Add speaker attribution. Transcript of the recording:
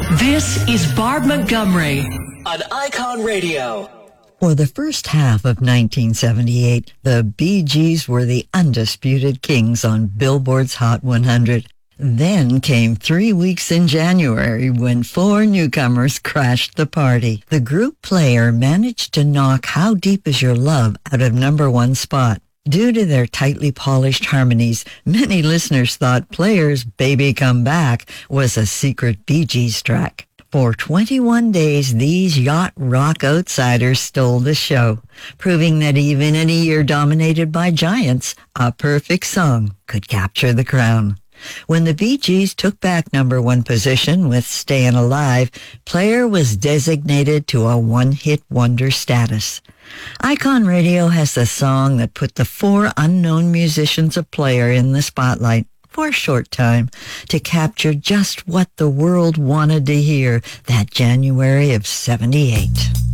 Speaker 1: This is Barb Montgomery on Icon Radio.
Speaker 2: For the first half of 1978, the Bee Gees were the undisputed kings on Billboard's Hot 100. Then came 3 weeks in January when 4 newcomers crashed the party. The group Player managed to knock How Deep Is Your Love out of #1 spot. Due to their tightly polished harmonies, many listeners thought Player's Baby Come Back was a secret Bee Gees track. For 21 days, these yacht rock outsiders stole the show, proving that even in a year dominated by giants, a perfect song could capture the crown. When the Bee Gees took back #1 position with Stayin' Alive, Player was designated to a one-hit wonder status. Icon Radio has the song that put the 4 unknown musicians of Player in the spotlight for a short time to capture just what the world wanted to hear that January of '78.